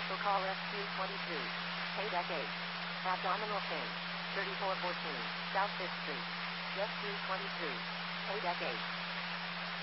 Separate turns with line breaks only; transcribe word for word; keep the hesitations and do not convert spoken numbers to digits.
So call S Q twenty-two. Pay deck eight. Abdominal change. thirty-four fourteen. South fifth Street. S Q twenty-two. Pay deck eight.